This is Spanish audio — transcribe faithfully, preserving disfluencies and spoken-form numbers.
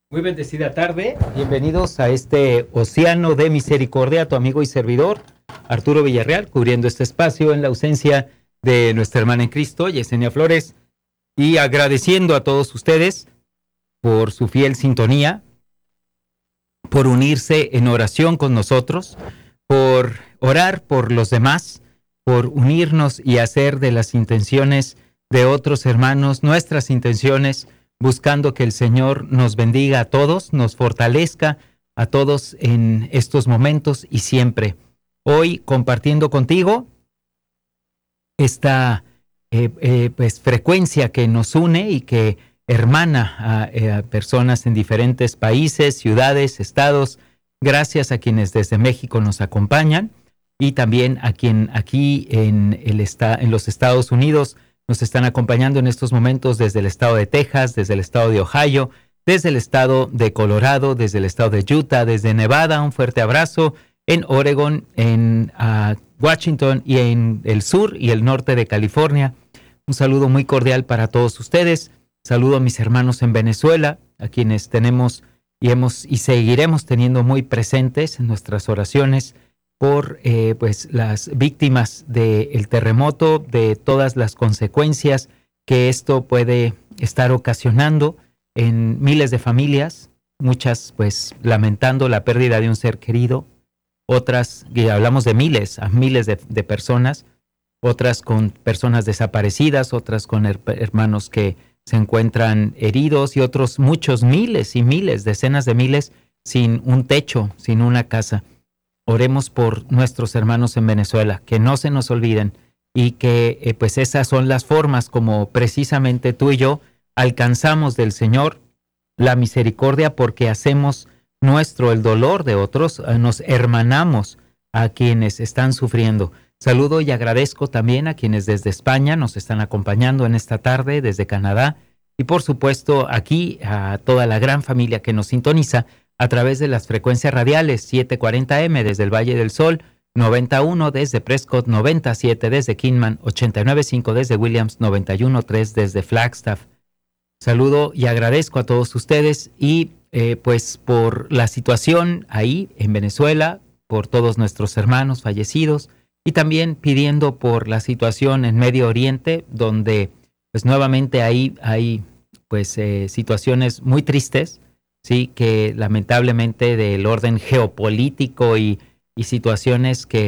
Muy bendecida tarde, bienvenidos a este Océano de Misericordia, tu amigo y servidor Arturo Villarreal, cubriendo este espacio en la ausencia de nuestra hermana en Cristo, Yesenia Flores, y agradeciendo a todos ustedes por su fiel sintonía, por unirse en oración con nosotros, por orar por los demás, por unirnos y hacer de las intenciones de otros hermanos nuestras intenciones, buscando que el Señor nos bendiga a todos, nos fortalezca a todos en estos momentos y siempre. Hoy compartiendo contigo esta eh, eh, pues, frecuencia que nos une y que hermana a, eh, a personas en diferentes países, ciudades, estados, gracias a quienes desde México nos acompañan y también a quien aquí en, el esta, en los Estados Unidos nos están acompañando en estos momentos desde el estado de Texas, desde el estado de Ohio, desde el estado de Colorado, desde el estado de Utah, desde Nevada. Un fuerte abrazo en Oregon, en uh, Washington y en el sur y el norte de California. Un saludo muy cordial para todos ustedes. Saludo a mis hermanos en Venezuela, a quienes tenemos y hemos y seguiremos teniendo muy presentes en nuestras oraciones por eh, pues las víctimas del terremoto, de todas las consecuencias que esto puede estar ocasionando en miles de familias, muchas pues lamentando la pérdida de un ser querido, otras, y hablamos de miles, a miles de, de personas, otras con personas desaparecidas, otras con her- hermanos que se encuentran heridos y otros muchos miles y miles, decenas de miles sin un techo, sin una casa. Oremos por nuestros hermanos en Venezuela, que no se nos olviden y que eh, pues esas son las formas como precisamente tú y yo alcanzamos del Señor la misericordia, porque hacemos nuestro el dolor de otros, eh, nos hermanamos a quienes están sufriendo. Saludo y agradezco también a quienes desde España nos están acompañando en esta tarde, desde Canadá, y por supuesto aquí a toda la gran familia que nos sintoniza a través de las frecuencias radiales setecientos cuarenta eme desde el Valle del Sol, noventa y uno desde Prescott, noventa y siete desde Kingman, ochenta y nueve punto cinco desde Williams, noventa y uno punto tres desde Flagstaff. Saludo y agradezco a todos ustedes y eh, pues por la situación ahí en Venezuela, por todos nuestros hermanos fallecidos y también pidiendo por la situación en Medio Oriente, donde pues nuevamente ahí hay pues eh, situaciones muy tristes, sí, que lamentablemente del orden geopolítico y, y situaciones que